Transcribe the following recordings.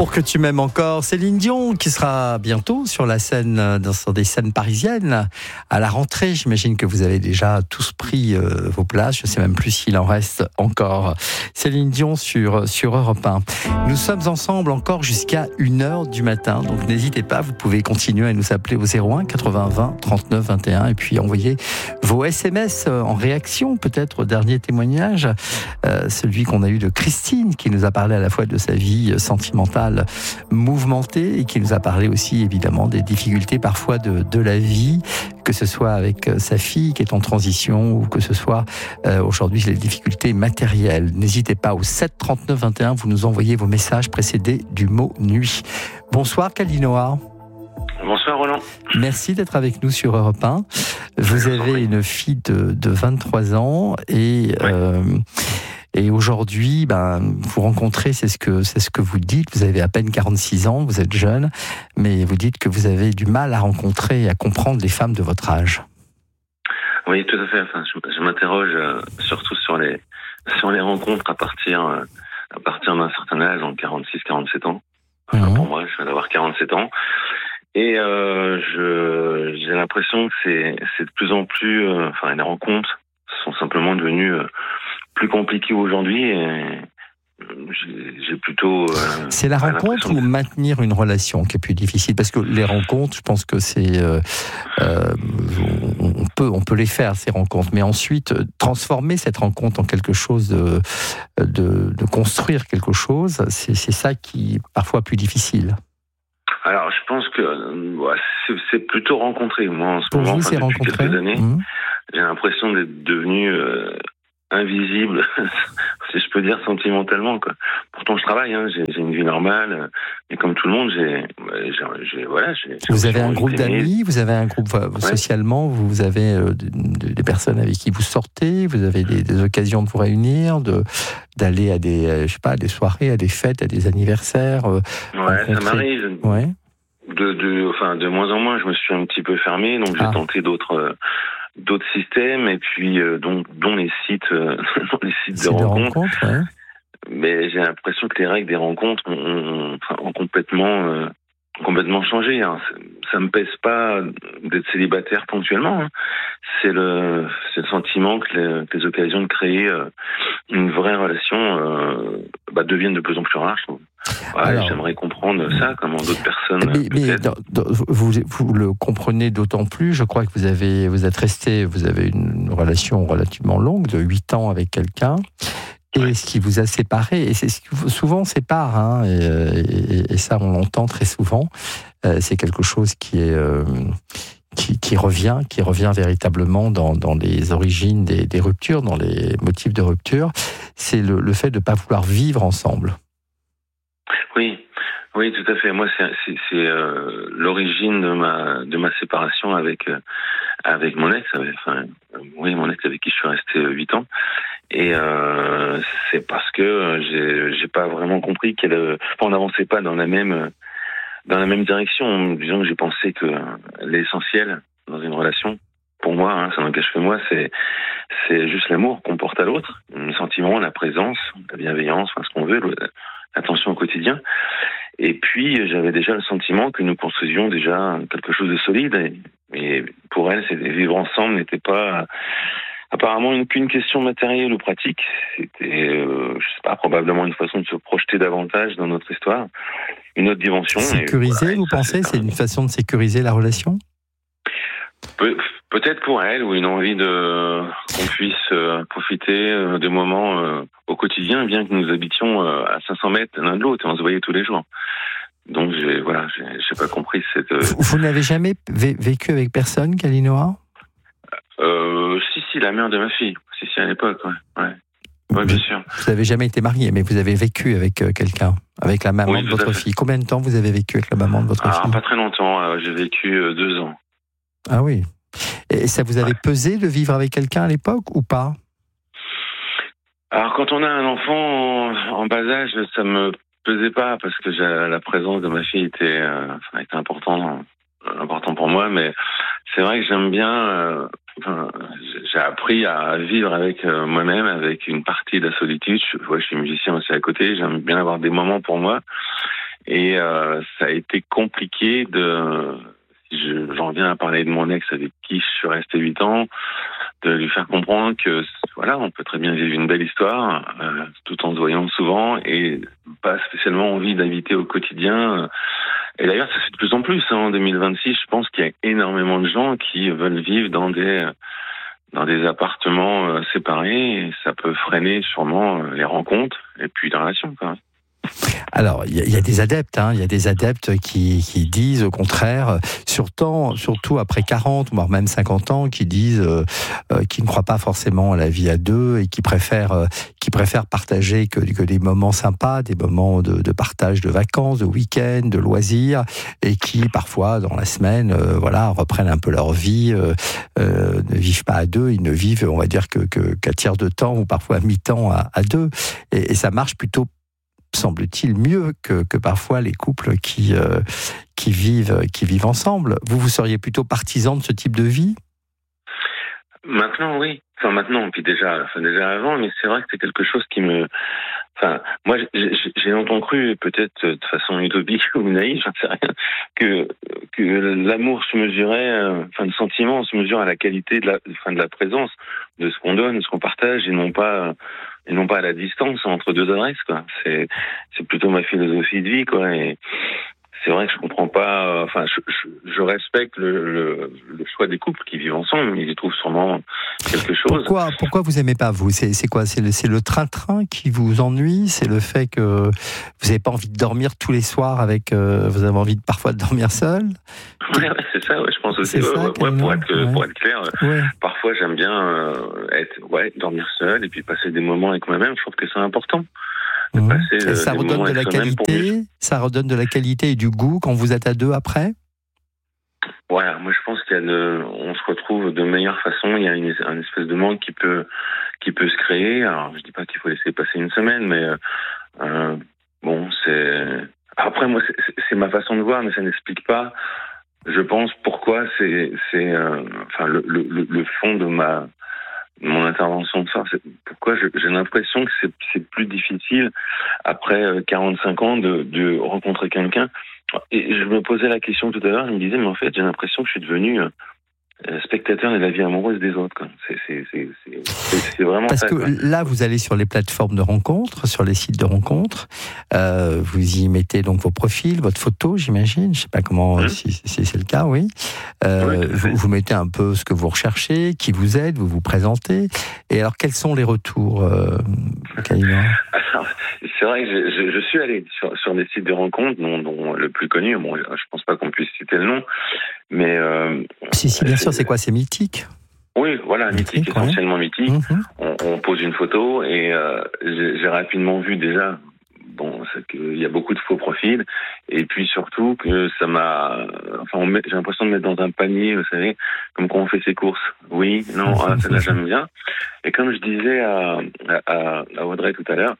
Pour que tu m'aimes encore, Céline Dion qui sera bientôt sur la scène, sur des scènes parisiennes à la rentrée. J'imagine que vous avez déjà tous pris vos places. Je ne sais même plus s'il en reste encore. Céline Dion sur Europe 1. Nous sommes ensemble encore jusqu'à 1h du matin. Donc n'hésitez pas, vous pouvez continuer à nous appeler au 01 80 20 39 21 et puis envoyer vos SMS en réaction peut-être au dernier témoignage. Celui qu'on a eu de Christine qui nous a parlé à la fois de sa vie sentimentale mouvementée et qui nous a parlé aussi évidemment des difficultés parfois de la vie, que ce soit avec sa fille qui est en transition ou que ce soit aujourd'hui les difficultés matérielles. N'hésitez pas au 7 39 21, vous nous envoyez vos messages précédés du mot nuit. Bonsoir Kalinoa. Bonsoir Roland. Merci d'être avec nous sur Europe 1. Vous avez une fille de 23 ans et aujourd'hui, vous rencontrez, c'est ce que vous dites, vous avez à peine 46 ans, vous êtes jeune, mais vous dites que vous avez du mal à rencontrer et à comprendre les femmes de votre âge. Oui, tout à fait. Enfin, je m'interroge surtout sur les rencontres à partir d'un certain âge, donc 46-47 ans. Enfin, pour moi, je viens d'avoir 47 ans. Et j'ai l'impression que c'est de plus en plus... les rencontres sont simplement devenues plus compliquées aujourd'hui et j'ai plutôt... c'est la rencontre ou maintenir une relation qui est plus difficile? Parce que les rencontres, je pense que c'est... on peut les faire, ces rencontres, mais ensuite, transformer cette rencontre en quelque chose de construire quelque chose, c'est ça qui est parfois plus difficile. Alors, je pense que c'est plutôt rencontrer. Moi, en ce moment, vous, c'est depuis rencontrer. quelques années, j'ai l'impression d'être devenu invisible, si je peux dire sentimentalement, quoi. Pourtant, je travaille, j'ai une vie normale, mais comme tout le monde, Vous avez un groupe d'amis, vous avez un groupe socialement, vous avez des personnes avec qui vous sortez, vous avez des occasions de vous réunir, d'aller à des soirées, à des fêtes, à des anniversaires. Ça m'arrive. Ouais. De moins en moins, je me suis un petit peu fermé, donc j'ai tenté d'autres systèmes, et puis dont les sites de rencontres. Ouais. Mais j'ai l'impression que les règles des rencontres ont complètement changé. Ça me pèse pas d'être célibataire ponctuellement. C'est le sentiment que les occasions de créer une vraie relation deviennent de plus en plus rares, je trouve. Alors, j'aimerais comprendre ça, comment d'autres personnes... Mais vous le comprenez d'autant plus, je crois que vous avez une relation relativement longue, de 8 ans avec quelqu'un, et ce qui vous a séparé, et c'est ce qui souvent sépare, et ça on l'entend très souvent, c'est quelque chose qui revient véritablement dans les origines des ruptures, dans les motifs de rupture, c'est le fait de ne pas vouloir vivre ensemble. Oui, tout à fait. Moi, c'est l'origine de ma séparation avec mon ex. Mon ex avec qui je suis resté 8 ans. Et c'est parce que j'ai pas vraiment compris on n'avançait pas dans la même direction. Disons que j'ai pensé que l'essentiel dans une relation, pour moi, ça n'engage que moi, c'est juste l'amour qu'on porte à l'autre, le sentiment, la présence, la bienveillance, ce qu'on veut, l'attention au quotidien. Et puis, j'avais déjà le sentiment que nous construisions déjà quelque chose de solide. Et pour elle, vivre ensemble n'était pas apparemment qu'une question matérielle ou pratique. C'était, probablement une façon de se projeter davantage dans notre histoire, une autre dimension. Sécuriser, vous pensez? C'est une façon de sécuriser la relation? Peut-être pour elle, ou une envie qu'on puisse profiter des moments au quotidien, bien que nous habitions à 500 mètres l'un de l'autre et on se voyait tous les jours. Donc j'ai pas compris cette... Vous n'avez jamais vécu avec personne, Kalinoa? Si, la mère de ma fille. Si, à l'époque, ouais, bien sûr. Vous n'avez jamais été marié, mais vous avez vécu avec quelqu'un, avec la maman de votre fille. Combien de temps vous avez vécu avec la maman de votre fille? Pas très longtemps, j'ai vécu 2 ans. Ah oui. Et ça vous avait pesé de vivre avec quelqu'un à l'époque ou pas? Alors quand on a un enfant en bas âge, ça me pesait pas parce que la présence de ma fille était important pour moi, mais c'est vrai que j'aime bien... j'ai appris à vivre avec moi-même, avec une partie de la solitude. Je suis musicien aussi à côté, j'aime bien avoir des moments pour moi. Et ça a été compliqué si j'en viens à parler de mon ex avec qui je suis resté 8 ans, de lui faire comprendre que voilà, on peut très bien vivre une belle histoire tout en se voyant souvent et pas spécialement envie d'inviter au quotidien. Et d'ailleurs, ça se fait de plus en plus en 2026. Je pense qu'il y a énormément de gens qui veulent vivre dans des appartements séparés. Et ça peut freiner sûrement les rencontres et puis les relations, quand même. Alors, il y a des adeptes, il y a des adeptes qui disent au contraire, surtout après 40, voire même 50 ans, qui disent qu'ils ne croient pas forcément à la vie à deux et qui préfèrent partager que des moments sympas, des moments de partage de vacances, de week-ends, de loisirs, et qui parfois dans la semaine, reprennent un peu leur vie, ne vivent pas à deux, ils ne vivent, on va dire qu'à tiers de temps ou parfois à mi-temps à deux, et ça marche plutôt, semble-t-il, mieux que parfois les couples qui vivent ensemble. Vous seriez plutôt partisan de ce type de vie ? Maintenant, oui. Enfin, maintenant, puis déjà avant, mais c'est vrai que c'est quelque chose qui me... Enfin, moi, j'ai longtemps cru, peut-être de façon utopique ou naïve, j'en sais rien, que l'amour se mesurait, le sentiment se mesure à la qualité de la présence, de ce qu'on donne, de ce qu'on partage, et non pas à la distance entre deux adresses, quoi. C'est plutôt ma philosophie de vie, quoi. Et c'est vrai que je comprends pas. Enfin, je respecte le choix des couples qui vivent ensemble. Ils y trouvent sûrement quelque chose. Pourquoi vous aimez pas, vous ? C'est quoi ? C'est le train-train qui vous ennuie ? C'est le fait que vous n'avez pas envie de dormir tous les soirs vous avez envie parfois de dormir seul ? Ouais, c'est ça. Ouais, je pense aussi. Pour être clair, parfois j'aime bien dormir seul et puis passer des moments avec moi-même. Je trouve que c'est important. Ça redonne de la qualité, et du goût quand vous êtes à deux après. Voilà, moi je pense on se retrouve de meilleure façon. Il y a un espèce de manque qui peut se créer. Alors je dis pas qu'il faut laisser passer une semaine, mais après moi c'est ma façon de voir, mais ça n'explique pas, je pense, pourquoi le fond de mon intervention de soir, c'est pourquoi j'ai l'impression que c'est plus difficile après 45 ans de rencontrer quelqu'un. Et je me posais la question tout à l'heure, je me disais, mais en fait, j'ai l'impression que je suis devenu spectateur de la vie amoureuse des autres, quoi. C'est vraiment parce ça. Parce que là, vous allez sur les plateformes de rencontres, sur les sites de rencontres, vous y mettez donc vos profils, votre photo, j'imagine, je sais pas comment, si c'est le cas, oui. Vous mettez un peu ce que vous recherchez, qui vous êtes, vous vous présentez. Et alors, quels sont les retours, Kalima ? C'est vrai que je suis allé sur des sites de rencontres, dont le plus connu, bon, je pense pas qu'on puisse citer le nom, mais... Si, bien sûr, c'est quoi ? C'est Mythique ? Oui, voilà, Mythique, essentiellement Mythique. On pose une photo et j'ai rapidement vu déjà, c'est qu'il y a beaucoup de faux profils, et puis surtout que ça m'a... j'ai l'impression de mettre dans un panier, vous savez, comme quand on fait ses courses. Oui, non, celle-là j'aime bien. Et comme je disais à Audrey tout à l'heure,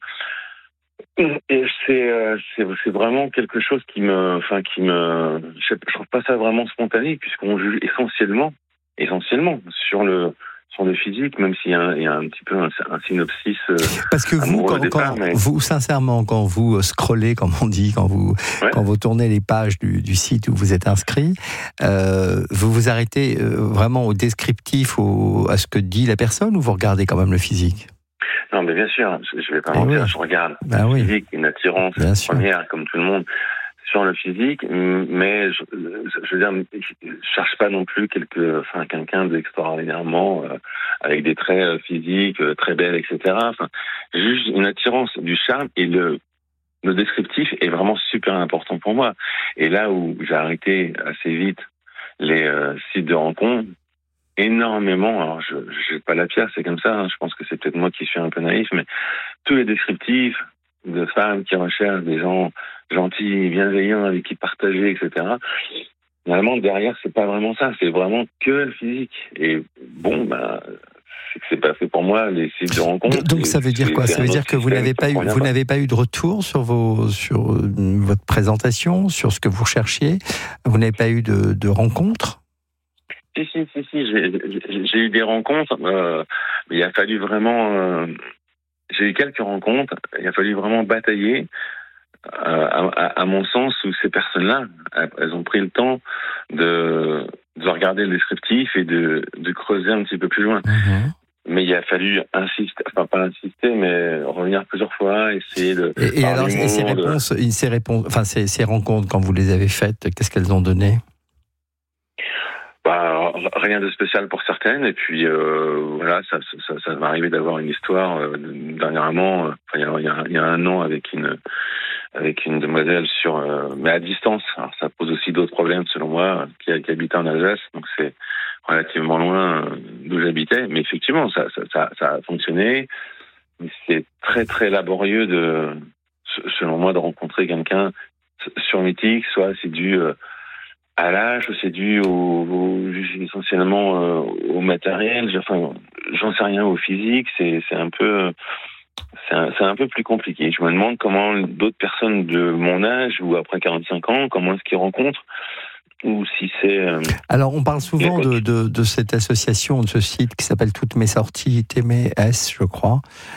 et c'est vraiment quelque chose qui me je trouve pas ça vraiment spontané, puisqu'on juge essentiellement sur le physique, même s'il y a un petit peu un synopsis. Parce que vous, sincèrement, quand vous scrollez, comme on dit, quand vous tournez les pages du site où vous êtes inscrit, vous vous arrêtez vraiment au descriptif, à ce que dit la personne, ou vous regardez quand même le physique ? Non, mais bien sûr, je vais pas mentir, je regarde le physique, une attirance première, comme tout le monde, sur le physique, mais je veux dire, je cherche pas non plus quelqu'un d'extraordinairement avec des traits physiques très belles, etc. Juste une attirance, du charme, et le descriptif est vraiment super important pour moi. Et là où j'ai arrêté assez vite les sites de rencontres, énormément, alors je jette pas la pierre, c'est comme ça, je pense que c'est peut-être moi qui suis un peu naïf, mais tous les descriptifs de femmes qui recherchent des gens gentils, bienveillants, avec qui partager, etc. Finalement, derrière, c'est pas vraiment ça, c'est vraiment que le physique. Et c'est que c'est pas fait pour moi, les sites de rencontres. Donc ça veut dire quoi ? Ça veut dire que vous n'avez pas eu de retour sur votre présentation, sur ce que vous recherchiez ? Vous n'avez pas eu de rencontres ? Si, j'ai eu des rencontres, mais il a fallu vraiment... j'ai eu quelques rencontres, il a fallu vraiment batailler à mon sens, où ces personnes-là, elles ont pris le temps de regarder le descriptif et de creuser un petit peu plus loin. Mais il a fallu insister, enfin pas insister, mais revenir plusieurs fois, essayer de... Et alors, ces rencontres, quand vous les avez faites, qu'est-ce qu'elles ont donné ? Rien de spécial pour certaines, et puis voilà, ça m'est arrivé d'avoir une histoire dernièrement, il y a un an avec une demoiselle mais à distance. Alors ça pose aussi d'autres problèmes selon moi, qui habite en Alsace, donc c'est relativement loin d'où j'habitais, mais effectivement ça a fonctionné. C'est très très laborieux selon moi, de rencontrer quelqu'un sur Mythique, soit c'est dû à l'âge, c'est dû essentiellement au matériel. Enfin, j'en sais rien, au physique. C'est un peu plus compliqué. Je me demande comment d'autres personnes de mon âge ou après 45 ans, comment est-ce qu'ils rencontrent, ou si c'est... Alors, on parle souvent de cette association, de ce site qui s'appelle Toutes mes sorties, TMS, je crois.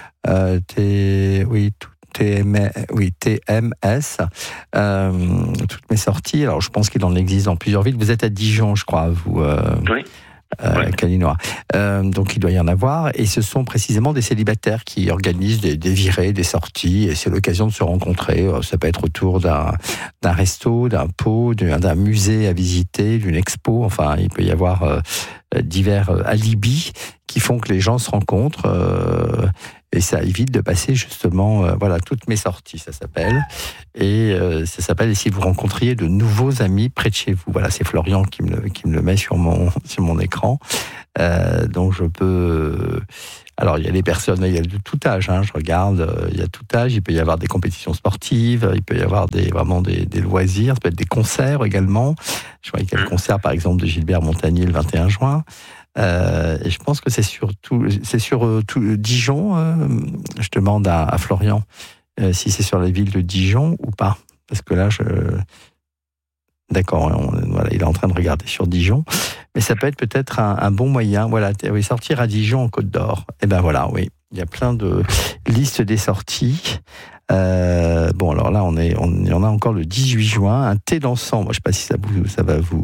TMS, toutes mes sorties. Alors, je pense qu'il en existe dans plusieurs villes. Vous êtes à Dijon, je crois, vous, oui. Kalinoa. Donc, il doit y en avoir. Et ce sont précisément des célibataires qui organisent des virées, des sorties. Et c'est l'occasion de se rencontrer. Ça peut être autour d'un resto, d'un pot, d'un musée à visiter, d'une expo. Enfin, il peut y avoir divers alibis qui font que les gens se rencontrent. Et ça évite de passer justement, toutes mes sorties, ça s'appelle. Et ça s'appelle « Et si vous rencontriez de nouveaux amis près de chez vous ». Voilà, c'est Florian qui me le met sur mon écran. Donc je peux... Alors il y a des personnes, il y a de tout âge, je regarde, il y a tout âge. Il peut y avoir des compétitions sportives, il peut y avoir des loisirs, ça peut être des concerts également. Je vois qu'il y a le concert par exemple de Gilbert Montagnier le 21 juin. Et je pense que c'est sur Dijon. Je demande à Florian si c'est sur la ville de Dijon ou pas, parce que là d'accord, il est en train de regarder sur Dijon, mais ça peut être peut-être un bon moyen. Voilà, sortir à Dijon en Côte d'Or. Et ben voilà, oui, il y a plein de listes des sorties. Alors là, il y en a encore le 18 juin, un thé dansant. Moi, je sais pas si ça va vous.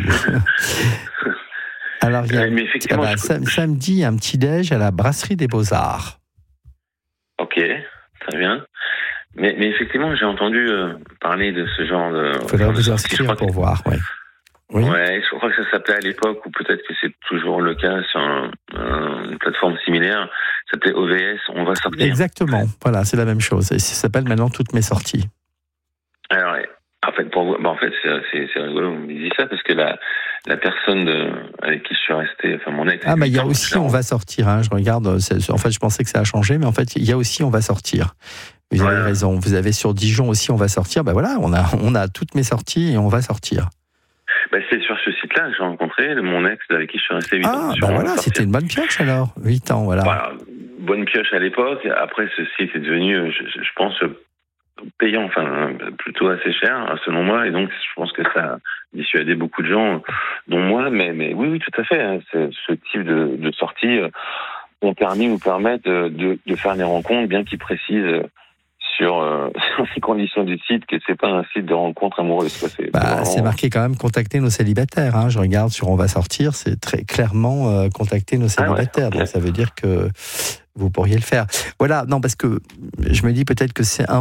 Alors, il y a samedi un petit-déj à la Brasserie des Beaux-Arts. Ok, très bien. Mais effectivement, j'ai entendu parler de ce genre de... Il faudrait vous inscrire pour voir, oui. Oui. Ouais, je crois que ça s'appelait à l'époque, ou peut-être que c'est toujours le cas sur une plateforme similaire, ça s'appelait OVS, On va sortir. Exactement, voilà, c'est la même chose. Et ça s'appelle maintenant Toutes mes sorties. Alors, en fait, c'est rigolo, vous me disiez ça, parce que la personne avec qui je suis resté, enfin mon ex... il y a aussi On va sortir, je regarde, en fait je pensais que ça a changé, mais en fait il y a aussi On va sortir. Vous avez raison, vous avez sur Dijon aussi On va sortir, on a toutes mes sorties et On va sortir. C'est sur ce site-là que j'ai rencontré mon ex avec qui je suis resté 8 ans. C'était une bonne pioche alors, 8 ans, voilà. Bonne pioche à l'époque, après ce site est devenu, je pense... payant, plutôt assez cher, selon moi, et donc je pense que ça a dissuadé beaucoup de gens, dont moi, mais oui, tout à fait, ce type de sortie nous permettent de faire des rencontres, bien qu'ils précisent sur les conditions du site que c'est pas un site de rencontre amoureuse. C'est marqué quand même contacter nos célibataires. Je regarde sur On va sortir, c'est très clairement contacter nos célibataires. Okay. Donc ça veut dire que vous pourriez le faire. Voilà, non, parce que je me dis peut-être que c'est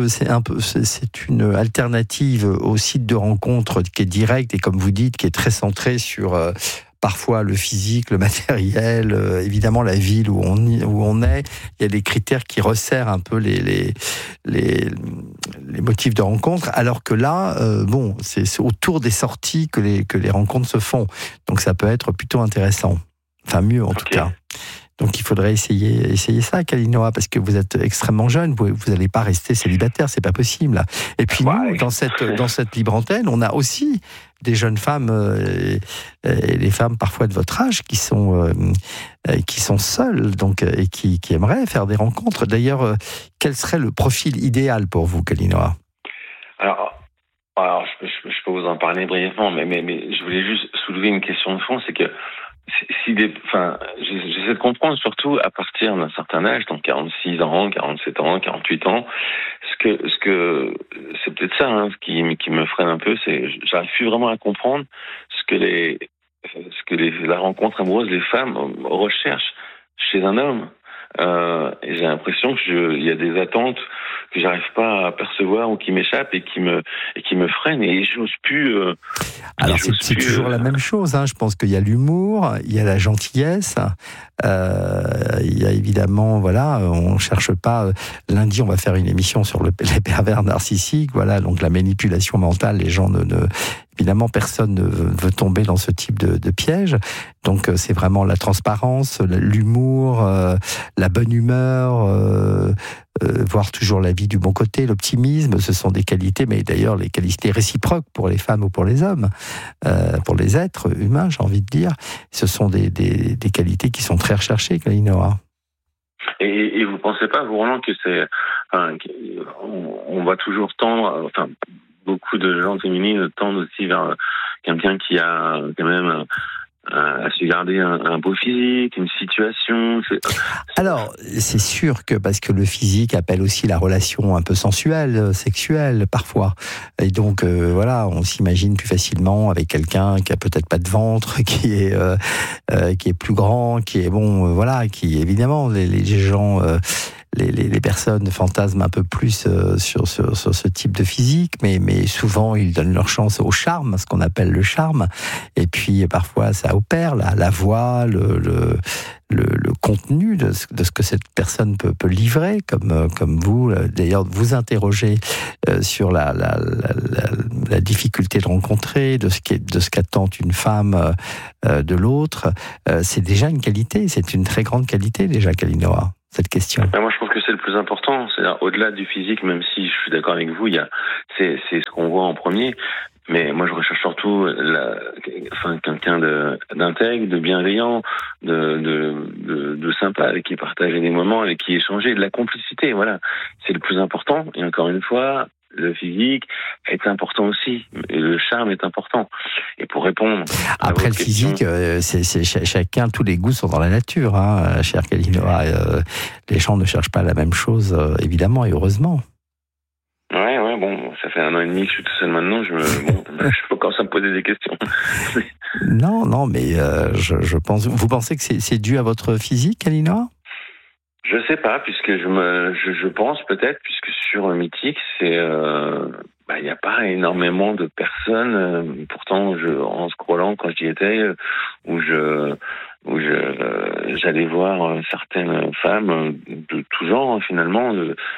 une alternative au site de rencontre qui est direct et comme vous dites, qui est très centré sur parfois le physique, le matériel, évidemment la ville où on est. Il y a des critères qui resserrent un peu les motifs de rencontre, alors que là, c'est autour des sorties que les rencontres se font. Donc ça peut être plutôt intéressant. Enfin mieux en tout cas. Donc il faudrait essayer ça, Kalinoa, parce que vous êtes extrêmement jeune, vous n'allez pas rester célibataire, c'est pas possible. Et puis nous, dans cette libre antenne, on a aussi des jeunes femmes et les femmes parfois de votre âge qui sont seules, donc et qui aimeraient faire des rencontres. D'ailleurs, quel serait le profil idéal pour vous, Kalinoa ? Alors je peux vous en parler brièvement, mais je voulais juste soulever une question de fond, c'est que j'essaie de comprendre surtout à partir d'un certain âge, donc 46 ans, 47 ans, 48 ans, ce que c'est peut-être ça, hein, ce qui me freine un peu, c'est j'arrive plus vraiment à comprendre ce que la rencontre amoureuse, les femmes recherchent chez un homme. Et j'ai l'impression il y a des attentes que j'arrive pas à percevoir ou qui m'échappent et qui me freinent, et j'ose plus. Alors c'est toujours la même chose, hein. Je pense qu'il y a l'humour, il y a la gentillesse, il y a évidemment, voilà, on cherche pas. Lundi, on va faire une émission sur les pervers narcissiques, voilà, donc la manipulation mentale. Les gens évidemment, personne ne veut tomber dans ce type de piège. Donc c'est vraiment la transparence, l'humour, la bonne humeur, voir toujours la vie du bon côté, l'optimisme. Ce sont des qualités, mais d'ailleurs les qualités réciproques pour les femmes ou pour les hommes, pour les êtres humains, j'ai envie de dire. Ce sont des qualités qui sont très recherchées, Kalinoa. Et vous pensez pas, vous, Roland, que on va toujours tendre, enfin, beaucoup de gens féminines tendent aussi vers quelqu'un qui a quand même à se garder un beau physique, une situation. Alors, c'est sûr que parce que le physique appelle aussi la relation un peu sensuelle, sexuelle parfois. Et donc, voilà, on s'imagine plus facilement avec quelqu'un qui a peut-être pas de ventre, qui est plus grand, qui est bon, voilà, qui évidemment les gens. Les personnes fantasment un peu plus sur ce type de physique, mais souvent ils donnent leur chance au charme, ce qu'on appelle le charme, et puis parfois ça opère, la voix, le contenu de ce que cette personne peut livrer, comme vous, d'ailleurs, vous interrogez sur la difficulté de rencontrer, de ce qu'attend une femme de l'autre. C'est déjà une qualité, c'est une très grande qualité déjà, Kalinoa, cette question. Moi, je trouve que c'est le plus important. C'est-à-dire, au-delà du physique, même si je suis d'accord avec vous, c'est ce qu'on voit en premier. Mais moi, je recherche surtout quelqu'un d'intègre, de bienveillant, de sympa, avec qui partager des moments, avec qui échanger, de la complicité. Voilà, c'est le plus important. Et encore une fois, le physique est important aussi. Et le charme est important. Et pour répondre après le physique, c'est chacun, tous les goûts sont dans la nature, hein, cher Kalinoa. Les gens ne cherchent pas la même chose, évidemment, et heureusement. Ouais, bon, ça fait 1 an et demi que je suis tout seul maintenant, je commence à me poser des questions. Non, mais je pense. Vous pensez que c'est dû à votre physique, Kalinoa ? Je sais pas, puisque je pense peut-être, puisque sur Mythique, il n'y a pas énormément de personnes. Pourtant, en scrollant quand j'y étais, où j'allais voir certaines femmes de tout genre, finalement,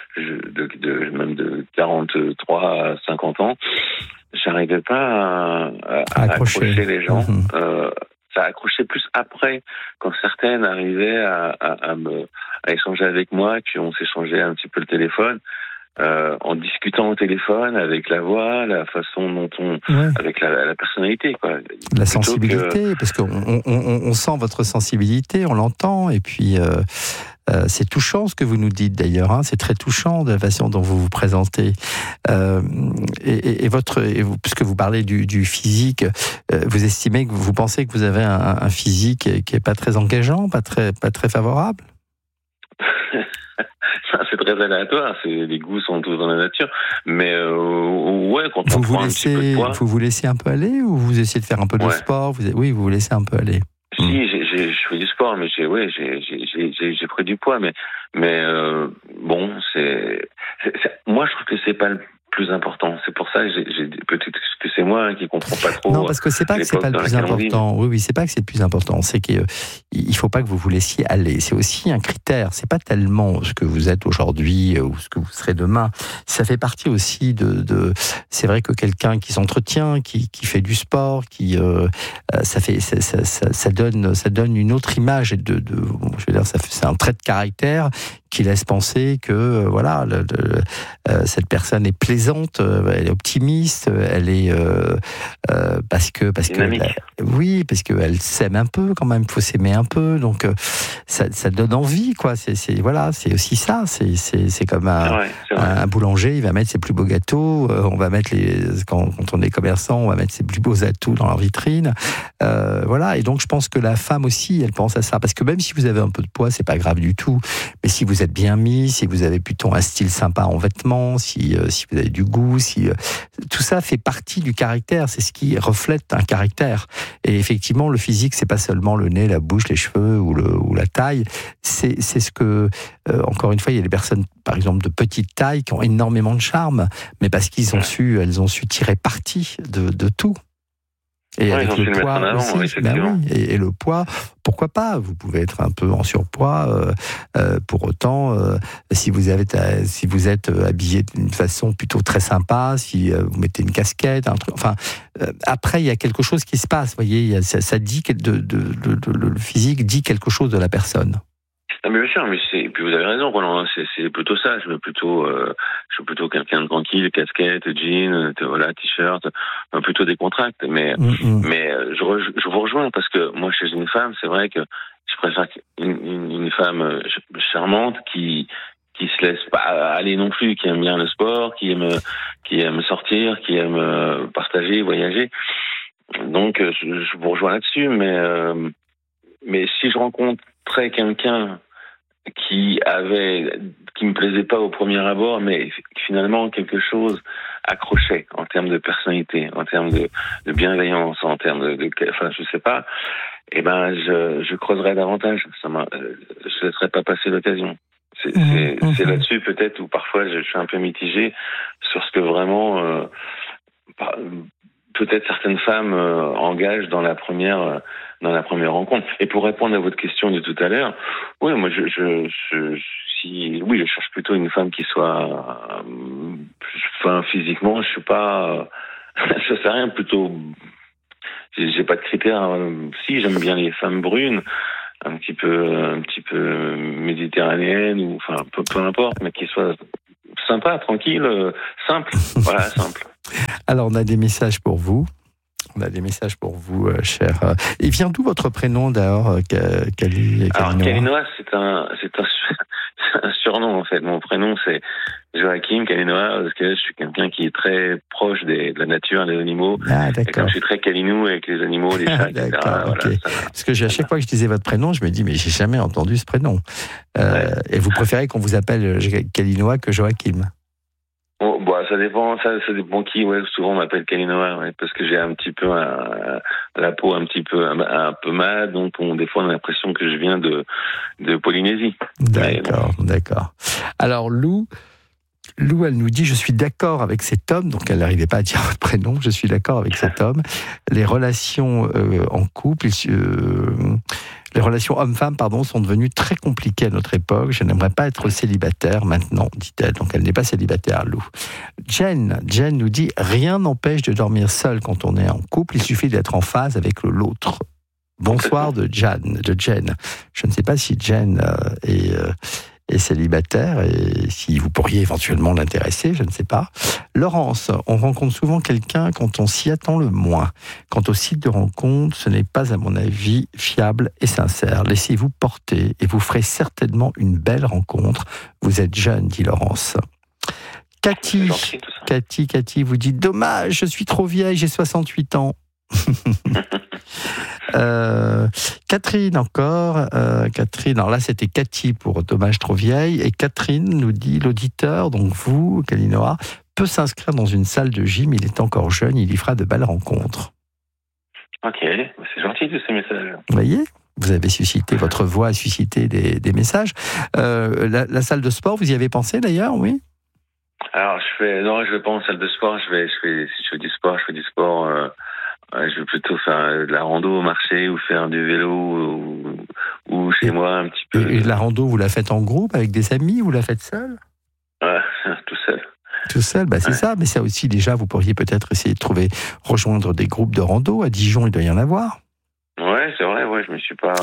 même de 43 à 50 ans, j'arrivais pas à accrocher les gens. Ça accrochait plus après, quand certaines arrivaient à échanger avec moi, puis on s'échangeait un petit peu le téléphone, en discutant au téléphone, avec la voix, la façon dont avec la personnalité, quoi. La sensibilité, parce qu'on sent votre sensibilité, on l'entend, et puis c'est touchant ce que vous nous dites d'ailleurs, hein, c'est très touchant de la façon dont vous vous présentez. Puisque vous parlez du physique, vous pensez que vous avez un physique qui est pas très engageant, pas très favorable? C'est très aléatoire, les goûts sont tous dans la nature, mais ouais, quand on prend un petit peu de poids... Vous vous laissez un peu aller, ou vous essayez de faire un peu de sport? Oui, vous vous laissez un peu aller. Si, je fais du sport, mais j'ai pris du poids, mais bon, moi je trouve que c'est pas le plus important. C'est pour ça que peut-être que c'est moi qui comprends pas trop. Non, parce que c'est pas que c'est pas le plus important. Oui, c'est pas que c'est le plus important. C'est qu'il faut pas que vous vous laissiez aller. C'est aussi un critère. C'est pas tellement ce que vous êtes aujourd'hui ou ce que vous serez demain. Ça fait partie aussi c'est vrai que quelqu'un qui s'entretient, qui fait du sport, ça donne une autre image, et je veux dire, c'est un trait de caractère qui laisse penser que cette personne est plaisante, elle est optimiste, elle est parce que oui, parce qu'elle s'aime un peu quand même, il faut s'aimer un peu, donc ça donne envie, quoi. C'est aussi ça. C'est comme un boulanger, il va mettre ses plus beaux gâteaux, on va mettre quand on est commerçant, on va mettre ses plus beaux atouts dans leur vitrine, et donc je pense que la femme aussi, elle pense à ça, parce que même si vous avez un peu de poids, c'est pas grave du tout, mais si vous vous êtes bien mis, si vous avez plutôt un style sympa en vêtements, si vous avez du goût, tout ça fait partie du caractère. C'est ce qui reflète un caractère. Et effectivement, le physique, c'est pas seulement le nez, la bouche, les cheveux ou la taille. C'est ce que, encore une fois, il y a des personnes, par exemple, de petite taille qui ont énormément de charme, mais parce elles ont su tirer parti de tout. Et avec le poids aussi, et le poids, pourquoi pas? Vous pouvez être un peu en surpoids, pour autant, si vous êtes habillé d'une façon plutôt très sympa, si vous mettez une casquette, un truc, enfin, après il y a quelque chose qui se passe, vous voyez, ça dit le physique dit quelque chose de la personne. Ah, mais bien sûr, et puis vous avez raison, Roland, c'est plutôt ça. Je suis plutôt quelqu'un de tranquille, casquette, jean, voilà, t-shirt, plutôt décontracté. Mais je vous rejoins parce que moi, chez une femme, c'est vrai que je préfère une femme charmante qui se laisse pas aller non plus, qui aime bien le sport, qui aime sortir, qui aime partager, voyager. Donc, je vous rejoins là-dessus, mais si je rencontrais quelqu'un qui me plaisait pas au premier abord, mais finalement quelque chose accrochait en termes de personnalité, en termes de bienveillance, en termes enfin, je sais pas, je creuserais davantage. Je laisserais pas passer l'occasion. C'est là-dessus peut-être où parfois je suis un peu mitigé sur ce que vraiment, peut-être certaines femmes engagent dans la première rencontre. Et pour répondre à votre question de tout à l'heure, oui, moi je cherche plutôt une femme qui soit, physiquement, je suis pas, je sais rien, plutôt, j'ai pas de critères. Si, j'aime bien les femmes brunes, un petit peu méditerranéennes, ou enfin peu importe, mais qui soient sympa, tranquille, simple, voilà, simple. Alors, on a des messages pour vous. Cher. Et vient d'où votre prénom, d'ailleurs, Kalinoa? Alors, Kalinoa, c'est un surnom, en fait. Mon prénom, c'est Joachim Kalinoa, parce que je suis quelqu'un qui est très proche de la nature, des animaux. Ah, d'accord. Et comme je suis très calinou avec les animaux, les chats, etc. D'accord, okay. Parce que à chaque fois que je disais votre prénom, je me dis, mais j'ai jamais entendu ce prénom. Et vous préférez qu'on vous appelle Kalinoa que Joachim? Ça dépend qui, ouais. Souvent on m'appelle Kalinoa, ouais, parce que j'ai un petit peu la peau un peu malade, donc des fois on a l'impression que je viens de Polynésie. D'accord. Alors Lou, elle nous dit, je suis d'accord avec cet homme, donc elle n'arrivait pas à dire votre prénom, je suis d'accord avec cet homme. Les relations en couple, les relations hommes-femmes, sont devenues très compliquées à notre époque. Je n'aimerais pas être célibataire maintenant, dit-elle. Donc elle n'est pas célibataire, Lou. Jen nous dit, rien n'empêche de dormir seul quand on est en couple, il suffit d'être en phase avec l'autre. Bonsoir de Jen. Je ne sais pas si Jen est célibataire et si vous pourriez éventuellement l'intéresser, je ne sais pas. Laurence, on rencontre souvent quelqu'un quand on s'y attend le moins. Quant au site de rencontre, ce n'est pas à mon avis fiable et sincère. Laissez-vous porter et vous ferez certainement une belle rencontre. Vous êtes jeune, dit Laurence. Cathy vous dit, dommage, je suis trop vieille, j'ai 68 ans. Catherine encore. Catherine, alors là c'était Cathy pour dommage trop vieille, et Catherine nous dit, l'auditeur, donc vous, Kalinoa, peut s'inscrire dans une salle de gym, il est encore jeune, il y fera de belles rencontres. Ok, c'est gentil tous ces messages. Vous voyez, vous avez suscité, votre voix a suscité des messages. La salle de sport, vous y avez pensé d'ailleurs, oui? Alors je vais pas en salle de sport, si je fais du sport, je vais plutôt faire de la rando, marcher ou faire du vélo ou chez moi un petit peu. Et la rando, vous la faites en groupe avec des amis ou vous la faites seule? Tout seul. Tout seul, c'est ça. Mais ça aussi, déjà, vous pourriez peut-être essayer de rejoindre des groupes de rando. À Dijon, il doit y en avoir. Ouais, c'est vrai, je me suis pas...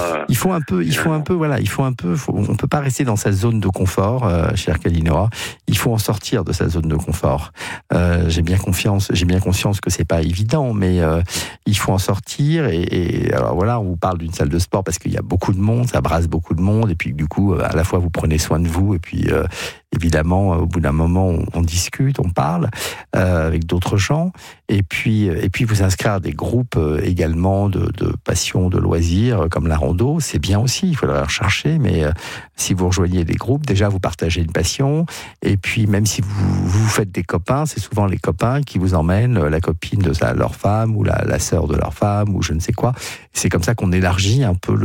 on peut pas rester dans sa zone de confort, cher Kalinoa. Il faut en sortir de sa zone de confort. J'ai bien conscience que c'est pas évident, mais il faut en sortir. Et alors voilà, on vous parle d'une salle de sport parce qu'il y a beaucoup de monde, ça brasse beaucoup de monde, et puis du coup, à la fois vous prenez soin de vous, et puis évidemment, au bout d'un moment, on discute, on parle avec d'autres gens, et puis vous inscrire à des groupes également de passion passions de loisirs comme la rando, c'est bien aussi, il faudrait rechercher, mais si vous rejoignez des groupes, déjà vous partagez une passion, et puis même si vous faites des copains, c'est souvent les copains qui vous emmènent la copine de leur femme, ou la sœur de leur femme, ou je ne sais quoi. C'est comme ça qu'on élargit un peu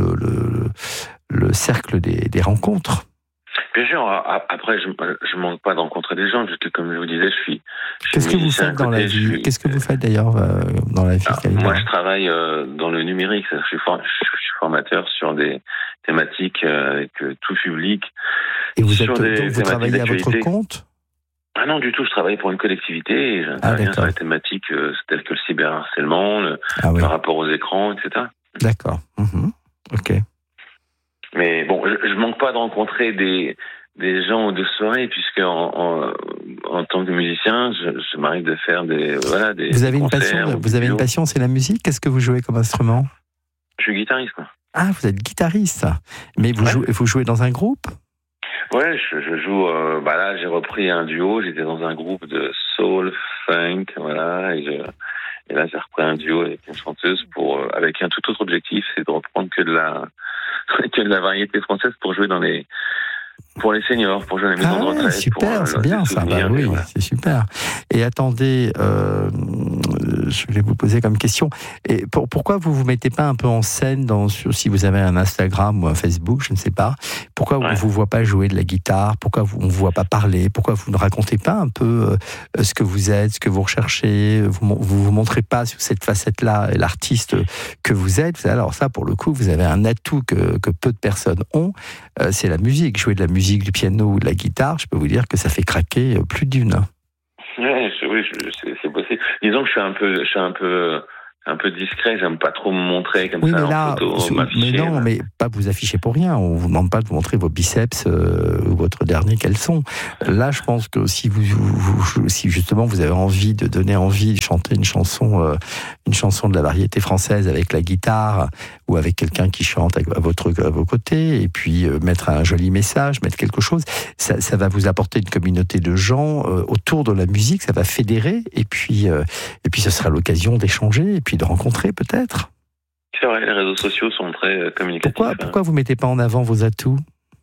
le cercle des rencontres. Bien sûr, après, je manque pas de rencontrer des gens, puisque comme je vous disais, je suis Qu'est-ce que vous faites dans la vie ? Qu'est-ce que vous faites d'ailleurs dans la vie ? Moi, je travaille dans le numérique, je suis formateur sur des thématiques avec tout public. Et vous travaillez à votre compte ? Ah non, du tout, je travaille pour une collectivité et j'interviens sur les thématiques telles que le cyberharcèlement, par rapport aux écrans, etc. D'accord. Ok. Mais bon, je manque pas de rencontrer des gens ou de soirées, puisque en tant que musicien, je m'arrive de faire des Vous avez une passion. Vous avez une passion, c'est la musique. Qu'est-ce que vous jouez comme instrument ? Je suis guitariste, quoi. Ah, vous êtes guitariste. Mais vous jouez dans un groupe ? Ouais, je joue. Là, j'ai repris un duo. J'étais dans un groupe de soul, funk, voilà, et là, j'ai repris un duo avec une chanteuse avec un tout autre objectif, c'est de reprendre que de la variété française pour jouer pour les seniors, pour jouer à la maison de retraite. Super, c'est bien ça. Oui, voilà. C'est super. Et attendez, je vais vous poser comme question. Et pourquoi vous mettez pas un peu en scène si vous avez un Instagram ou un Facebook, je ne sais pas. Pourquoi on vous voit pas jouer de la guitare ? Pourquoi on vous voit pas parler ? Pourquoi vous ne racontez pas un peu ce que vous êtes, ce que vous recherchez ? Vous montrez pas sur cette facette-là l'artiste que vous êtes. Alors ça, pour le coup, vous avez un atout que peu de personnes ont. C'est la musique. Jouer de la musique, du piano ou de la guitare, je peux vous dire que ça fait craquer plus d'une. Oui, c'est possible. Disons que je suis un peu discret, j'aime pas trop me montrer comme ça en photo, m'afficher. Mais non, mais pas vous afficher pour rien. On vous demande pas de vous montrer vos biceps ou votre dernier caleçon. Là, je pense que si justement vous avez envie de donner envie de chanter une chanson de la variété française avec la guitare ou avec quelqu'un qui chante à vos côtés, et puis mettre un joli message, mettre quelque chose, ça va vous apporter une communauté de gens autour de la musique, ça va fédérer, et puis ce sera l'occasion d'échanger et puis de rencontrer peut-être. C'est vrai, les réseaux sociaux sont très communicatifs. Pourquoi vous mettez pas en avant vos atouts ?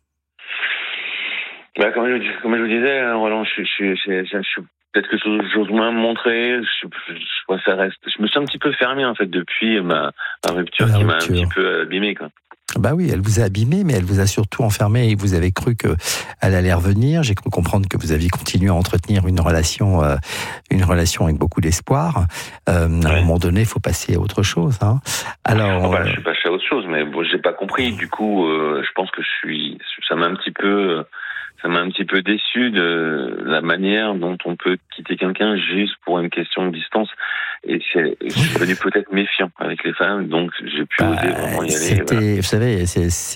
Comme je vous disais, Roland, je suis peut-être que j'ose moins me montrer. Je me suis un petit peu fermé en fait depuis ma rupture qui m'a un petit peu abîmé, quoi. Bah oui, elle vous a abîmé, mais elle vous a surtout enfermé, et vous avez cru qu'elle allait revenir. J'ai cru comprendre que vous aviez continué à entretenir une relation avec beaucoup d'espoir. À un moment donné, il faut passer à autre chose. Hein. Alors, je suis passé à autre chose, mais bon, j'ai pas compris. Du coup, je pense que ça m'a un petit peu déçu de la manière dont on peut quitter quelqu'un juste pour une question de distance. Et je suis devenu peut-être méfiant avec les femmes, donc j'ai pu oser vraiment y aller. Vous savez,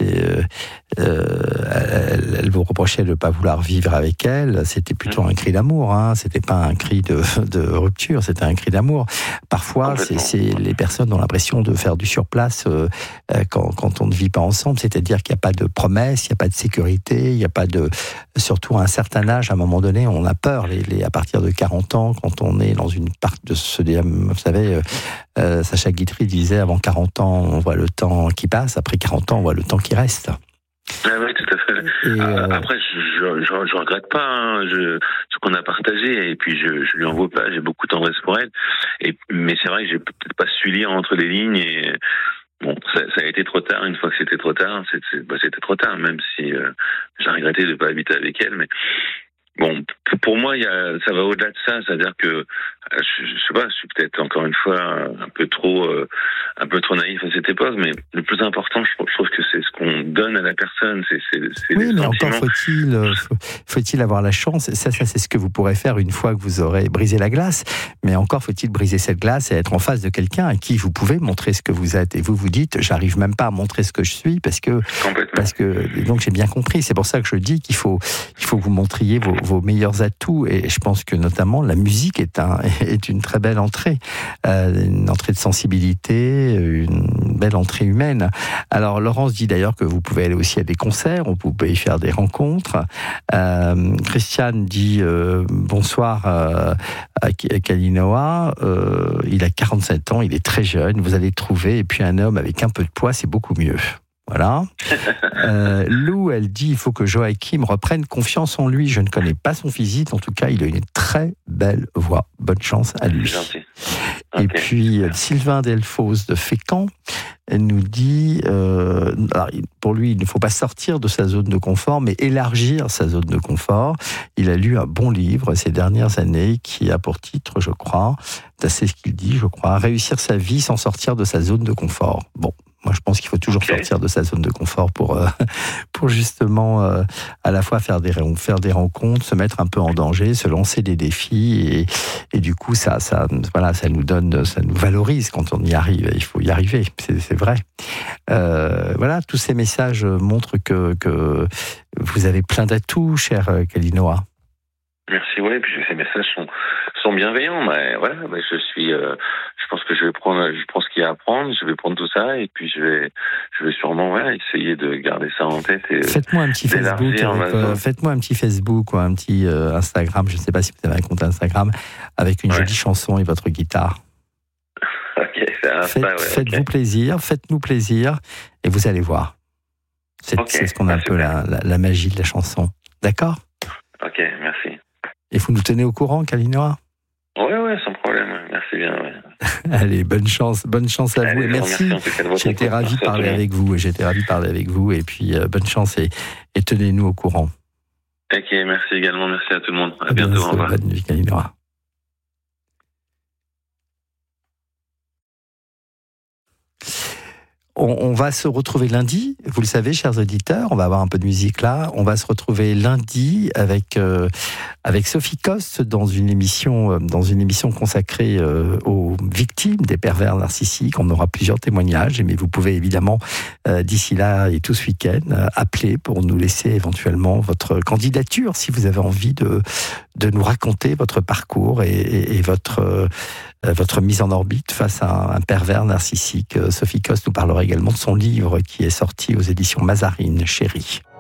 elle vous reprochait de ne pas vouloir vivre avec elle. C'était plutôt un cri d'amour, hein. C'était pas un cri de rupture, c'était un cri d'amour. Parfois, les personnes ont l'impression de faire du surplace quand on ne vit pas ensemble. C'est-à-dire qu'il n'y a pas de promesse, il n'y a pas de sécurité, il n'y a pas surtout à un certain âge, à un moment donné, on a peur. À partir de 40 ans, quand on est dans une part de vous savez, Sacha Guitry disait avant 40 ans, on voit le temps qui passe, après 40 ans, on voit le temps qui reste. Ah oui, tout à fait. Après, je regrette pas ce qu'on a partagé, et puis je lui en veux pas, j'ai beaucoup de tendresse pour elle. Mais c'est vrai que j'ai peut-être pas su lire entre les lignes, et bon, ça a été trop tard. Une fois que c'était trop tard, c'était trop tard, même si j'ai regretté de pas habiter avec elle. Mais bon, pour moi, ça va au-delà de ça. C'est-à-dire que je sais pas, je suis peut-être encore une fois un peu trop naïf à cette époque, mais le plus important, je trouve que c'est ce qu'on donne à la personne. C'est oui, mais encore faut-il avoir la chance. Ça, c'est ce que vous pourrez faire une fois que vous aurez brisé la glace. Mais encore faut-il briser cette glace et être en face de quelqu'un à qui vous pouvez montrer ce que vous êtes. Et vous dites, j'arrive même pas à montrer ce que je suis parce que donc j'ai bien compris. C'est pour ça que je dis qu'il faut que vous montriez vos meilleurs atouts. Et je pense que notamment la musique est est une très belle entrée, une entrée de sensibilité, une belle entrée humaine. Alors Laurence dit d'ailleurs que vous pouvez aller aussi à des concerts, vous pouvez y faire des rencontres. Christiane dit bonsoir à Kalinoa, il a 47 ans, il est très jeune, vous allez trouver, et puis un homme avec un peu de poids, c'est beaucoup mieux. Voilà. Lou, elle dit, il faut que Joachim reprenne confiance en lui. Je ne connais pas son physique, en tout cas, il a une très belle voix. Bonne chance à lui. Gentil. Et Okay. puis, Sylvain Delphos de Fécamp, elle nous dit, alors, pour lui, il ne faut pas sortir de sa zone de confort, mais élargir sa zone de confort. Il a lu un bon livre ces dernières années qui a pour titre, je crois, c'est ce qu'il dit, je crois, Réussir sa vie sans sortir de sa zone de confort. Bon. Moi, je pense qu'il faut toujours sortir de sa zone de confort pour justement à la fois faire des rencontres, se mettre un peu en danger, se lancer des défis et du coup ça nous donne, ça nous valorise quand on y arrive. Il faut y arriver, c'est vrai. Voilà, tous ces messages montrent que vous avez plein d'atouts, cher Kalinoa. Merci, ouais, puis ces messages sont bienveillants, mais voilà, mais je pense que je prends ce qu'il y a à prendre, je vais prendre tout ça, et puis je vais sûrement, essayer de garder ça en tête et faites-moi un petit Facebook ou un petit Instagram, je ne sais pas si vous avez un compte Instagram, avec une jolie chanson et votre guitare. Ok, faites-vous plaisir, faites-nous plaisir, et vous allez voir. C'est ce qu'on appelle la magie de la chanson. D'accord ? Ok, merci. Et vous nous tenez au courant, Kalinoa ? Ouais, sans problème. Merci bien. Ouais. Allez, bonne chance à vous et merci. J'ai été ravi de parler avec vous. Et puis bonne chance et tenez-nous au courant. Ok, merci également. Merci à tout le monde. À bientôt. Au revoir. Bonne nuit, Kalinoa. On va se retrouver lundi, vous le savez, chers auditeurs, on va avoir un peu de musique là. On va se retrouver lundi avec Sophie Coste dans une émission consacrée aux victimes des pervers narcissiques. On aura plusieurs témoignages, mais vous pouvez évidemment, d'ici là et tout ce week-end, appeler pour nous laisser éventuellement votre candidature si vous avez envie de nous raconter votre parcours et votre mise en orbite face à un pervers narcissique. Sophie Coste nous parlera également de son livre qui est sorti aux éditions Mazarine, Chérie.